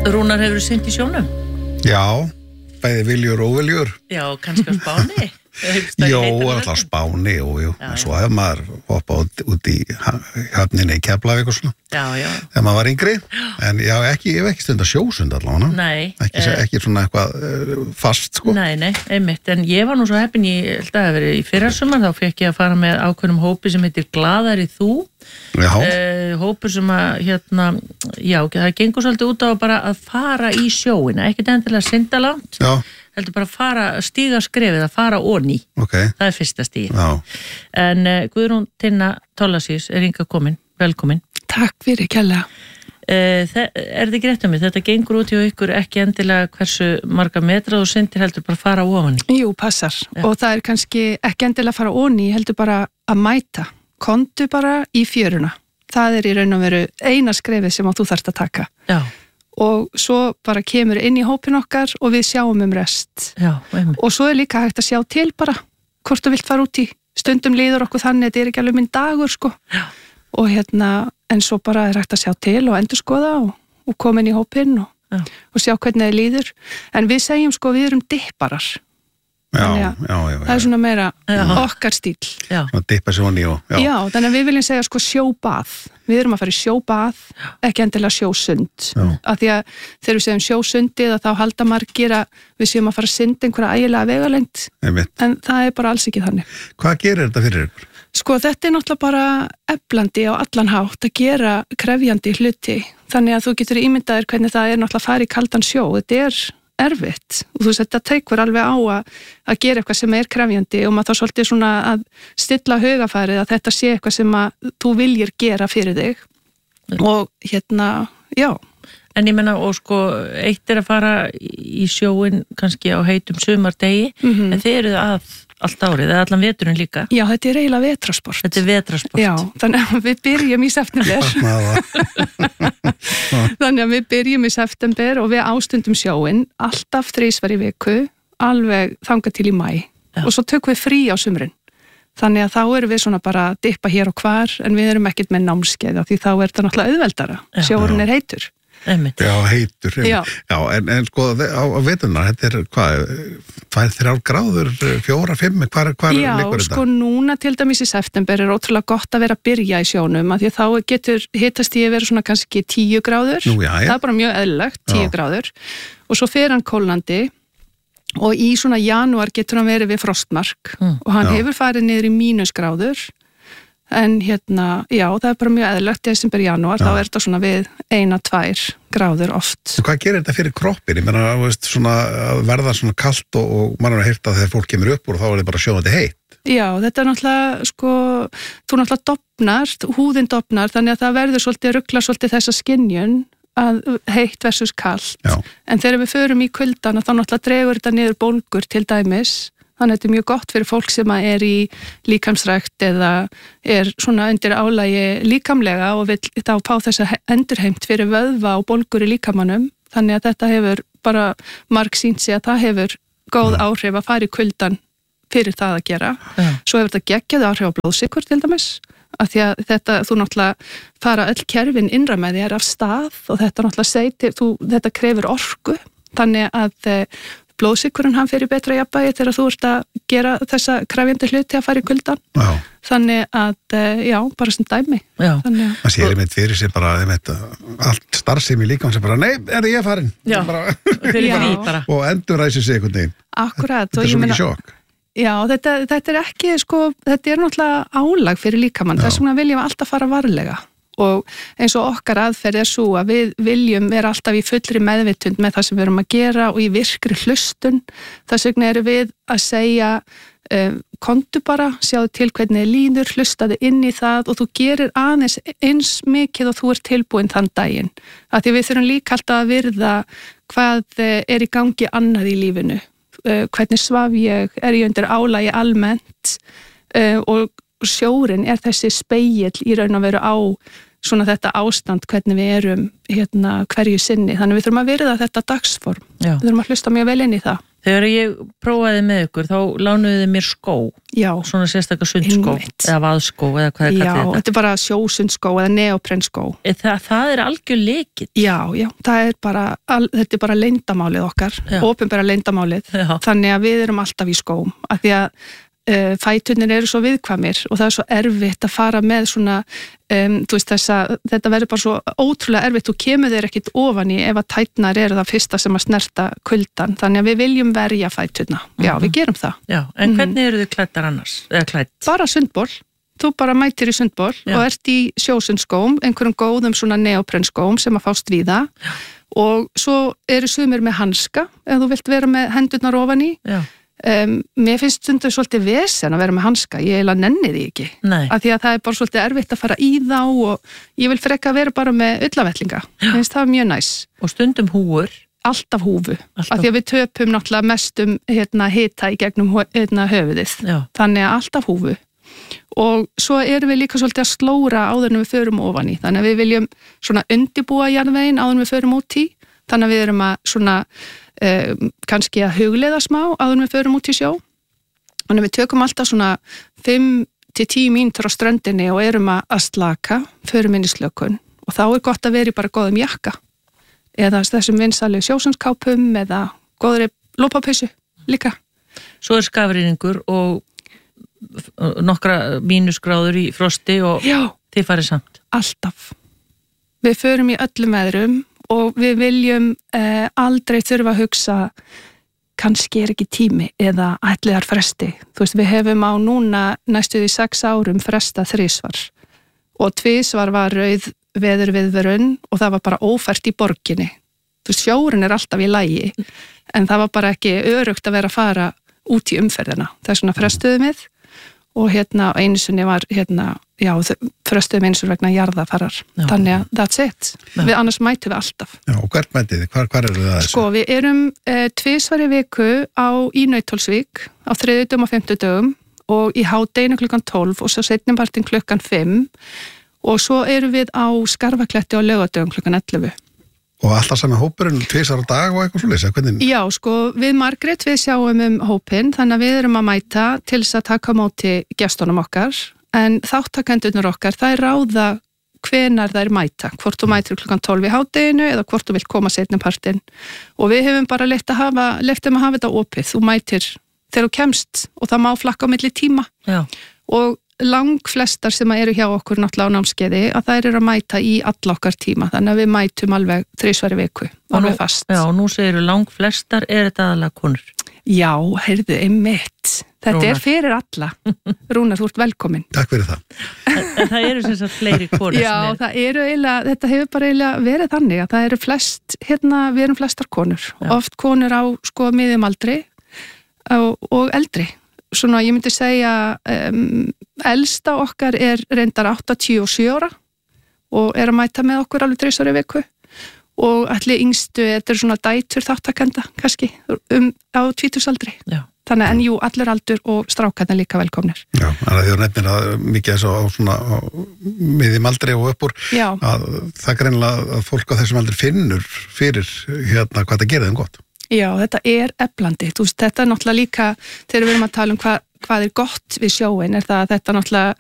Rúnar hefur synt í sjónum? Já, bæði viljur og óviljur. Já, kannski á Spáni? Jó, alltaf Spáni, jú. En svo hefur maður hoppað út í höfninni í Keflavík og svona. Já. Þegar maður var yngri. En já, ég hef ekki stundað sjósund allavega. Nei. Ekki svona eitthvað fast, sko. Nei, einmitt. En ég var nú svo heppin í fyrrasumar, þá fekk ég að fara með ákveðnum hópi sem heitir Glaðari þú. Já. Hópur sem að, það gengur svolítið út á bara að fara í sjóina, ekkert endilega synda langt. Já. Heldur bara að stíga skrefið, að fara onni. Okay. Það er fyrsta stíð. Já. En Guðrún Tinna Tólasís er hingað komin. Velkomin. Takk fyrir kærlega. Er þið greitt um mig? Þetta gengur út hjá ykkur ekki endilega hversu marga metra þú syndir, heldur bara að fara ofan í? Jú, passar. Já. Og það er kannski ekki endilega að fara onni, heldur bara að mæta. Komdu bara í fjöruna. Það er í raun og veru eina skrefið sem þú þarft að taka. Já. Og svo bara kemur inn í hópin okkar og við sjáum rest. Já, einmitt. Og svo er líka hægt að sjá til bara hvort þú vilt fara út í. Stundum líður okkur þannig, þetta er ekki alveg minn dagur, sko. Já. Og en svo bara er hægt að sjá til og endurskoða og koma inn í hópin og sjá hvernig það líður. En við segjum, sko, við erum dipparar. Já. Það er svona meira okkar stíl. Já. Svona dippa sér honni Já, þannig að við viljum segja, sko, sjóbað. Við erum að fara í sjóbað, ekki endilega sjósund. Af því að þegar við segjum sjósundið þá halda margir að við séum að fara að synda einhverja ægilega vegalengd. En það er bara alls ekki þannig. Hvað gerir þetta fyrir ykkur? Sko, þetta er náttúrulega bara eflandi á allan hátt að gera krefjandi hluti. Þannig að þú getur ímyndaðir hvernig það er náttúrulega að fara í kaldan sjó. Þetta er erfitt og þú veist, þetta tekur alveg á að gera eitthvað sem er krefjandi og maður þá svolítið svona að stilla hugafarið að þetta sé eitthvað sem að þú viljir gera fyrir þig og já. En ég menna, og sko, eitt er að fara í sjóin kannski á heitum sumardegi, en þið eruð að allt árið, eða allan veturinn líka. Já, þetta er eiginlega vetrasport. Þetta er vetrasport. Já, þannig að við byrjum í september. Þannig að við byrjum í september og við ástundum sjóin alltaf 3 í viku, alveg þangað til í maí. Já. Og svo tökum við frí á sumrin. Þannig að þá erum við svona bara að dippa hér og hvar, en við erum ekkert með námskeið, því þá er þetta náttúrulega auðveldara. Sjórinn er heitur. Einmitt. Já, heitur. Já, en sko á veturnar, þetta er hvað, 2-3 gráður, 4-5, hvar liggur þetta? Já, sko núna til dæmis í september er ótrúlega gott að vera að byrja í sjónum, af því að þá getur hitastigið verið svona kannski 10 gráður. Nú, já. Það er bara mjög eðlilegt, 10 gráður. Og svo fer hann kólnandi og í svona janúar getur hann verið við frostmark og hann hefur farið niður í -gráður. En já, það er bara mjög eðlilegt desember, janúar, þá er þetta svona við 1-2 gráður oft. Hvað gerir þetta fyrir kroppin? Ég meina, svona að verða svona kalt og mann er að heyrta þegar fólk kemur upp úr og þá er þetta bara sjóðandi heitt. Já, þetta er náttúrulega, sko, þú náttúrulega dofnar, húðin dofnar, þannig að það verður svolítið, rugla svolítið þessa skynjun að heitt versus kalt. Já. En þegar við förum í kuldana þá náttúrulega dregur þetta niður bólgur til dæmis. Þannig að þetta er mjög gott fyrir fólk sem er í líkamsrækt eða er svona undir álagi líkamlega og vil þá fá þessa endurheimt fyrir vöðva og bólgur í líkamanum. Þannig að þetta hefur bara margsýnt sig að það hefur góð áhrif að fara í kuldan fyrir það að gera. Svo hefur þetta geggjað áhrif á blóðsykur til dæmis. Af því að þú náttúrulega fara öll kerfin innra með þér af stað og þetta náttúrulega þetta krefur orku. Þannig að blóðsykurinn hann fyrir betra jafnvægi þegar þú ert að gera þessa krefjandi hluti að fara í kuldan. Já. Þannig að, bara sem dæmi. Já. Það sér einmitt fyrir sig bara, allt starfsemi líka sem bara, nei, er ég farin? Já, bara. Og endurræsir sig einhvern veginn. Akkurat. Þetta er svo mikið sjokk. Já, þetta er ekki, sko, þetta er náttúrulega álag fyrir líkamann. Þess vegna viljum við alltaf fara varlega. Og eins og okkar aðferð er svo að við viljum vera alltaf í fullri meðvitund með það sem við erum að gera og í virkri hlustun. Þess vegna erum við að segja komdu bara, sjáðu til hvernig líður, hlustaðu inn í það og þú gerir aðeins eins mikið og þú ert tilbúin þann daginn. Af því við þurfum líka alltaf að virða hvað er í gangi annað í lífinu. Hvernig svaf ég, er ég undir álagi almennt og sjórinn er þessi spegill í raun að vera á svona þetta ástand hvernig við erum hverju sinni. Þannig við þurfum að virða þetta dagsform. Já. Við þurfum að hlusta mjög vel inn í það. Þegar ég prófaði með ykkur, þá lánuðu þið mér skó. Já. Svona sérstakka sundskó, eða vaðskó, eða hvað Já, kallið þetta er bara sjósundskó eða neoprenskó. Það er algjör lykill. Já, það er bara, þetta er bara leyndamálið okkar, opinbera leyndamálið. Þannig að við erum alltaf í skóm, af því að fæturnir eru svo viðkvæmir og það er svo erfitt að fara með svona, þú veist þetta verður bara svo ótrúlega erfitt, þú kemur þér ekkit ofan í ef að tærnar eru það fyrsta sem að snerta kuldan, þannig að við viljum verja fæturna, já við gerum það. Já, en hvernig eru þið klæddar annars, eða klædd? Bara sundból, þú bara mætir í sundból og ert í sjósundskóm, einhverjum góðum svona neoprenskóm sem að fást víða og svo eru sumir með hanska, ef þú vilt vera með hendurnar ofan í. Já. Mér finnst stundu svolítið vesen að vera með hanska, ég eiginlega nenni því ekki af því að það er bara svolítið erfitt að fara í þá og ég vil freka að vera bara með ullavellinga, finnst það mjög næs. Og stundum húfur? Alltaf húfu, af því að við töpum náttúrulega mestum hita í gegnum höfuðið, þannig að alltaf húfu og svo erum við líka svolítið að slóra áður en við förum ofan í, þannig að við viljum svona undibúa jarðveginn áður en við förum út í, þannig að við erum að svona kannski að hugleiða smá áður en við förum út í sjó. Þannig að við tökum alltaf svona 5-10 mínútur á ströndinni og erum að slaka, förum inn í slökun og þá er gott að vera í bara góðum jakka eða þessum vinsælu sjósundskápum eða góðri lopapeysu líka. Svo er skafrýningur og nokkra mínusgráður í frosti og þið farið samt? Alltaf. Við förum í öllum veðrum og við viljum aldrei þurfa að hugsa kannski er ekki tími eða ætliðar fresti. Þú veist, við hefum á núna næstuð í 6 árum fresta 3 og 2 var rauð veðurviðvörun og það var bara ófært í borginni. Þú veist, sjórinn er alltaf í lagi en það var bara ekki öruggt að vera að fara út í umferðina. Þess vegna frestuðum við og einu sinni var frestuðum eins og vegna jarðafarar. Þannig að that's it. Við annars mætum við alltaf. Já, og hvert mætið þið? Hvar eru það þessu? Sko, við erum 2 í viku í Nauthólsvík á 3. og 5. dögum og í hádeginu klukkan 12 og svo seinnipartinn klukkan 5 og svo erum við á Skarfakletti á laugardögum klukkan 11. Og alltaf sami hópurinn 2 á dag og eitthvað svoleiðis, hvernig? Já, sko, við Margrét við sjáum hópinn, þannig að við erum að mæta til þess að taka á móti gestunum okkar, en þáttakendurnir okkar, það er ráða hvenar það er mæta, hvort þú mætir klukkan 12 í hádeginu eða hvort þú vilt koma seinnipartinn. Og við hefum bara leyft að hafa þetta opið, þú mætir þegar þú kemst og það má flakka á milli tíma. Já. Og langflestar sem eru hjá okkur náttúrulega á námskeiði að þær eru að mæta í alla okkar tíma, þannig að við mætum alveg 3 í viku, alveg fast. Já, og nú segirðu langflestar, er þetta aðalega konur? Já, heyrðu, einmitt. Þetta er fyrir alla. Rúnar, þú ert velkomin. Takk fyrir það. En það eru sem sagt fleiri konur sem Já, það eru eiginlega, þetta hefur bara eiginlega verið þannig að það eru við erum flestar konur. Oft konur á miðjum aldri og eldri. Svona, ég myndi segja elsta okkar er reyndar 87 ára og er að mæta með okkur alveg 3 í viku og allir yngstu, þetta er svona dætur þáttakenda kannski á 20-aldri. Já. Þannig en jú, allir aldur og strákarnir líka velkomnir. Já, þannig að því að nefnir að mikið þess á svona miðjum aldri og uppúr að það greinilega að fólk á þessum aldri finnur fyrir hvað það gerir þeim gott. Já, þetta er eflandi. Þú veist, þetta er náttúrulega líka, þegar við erum að tala um hvað er gott við sjóin, er það að þetta náttúrulega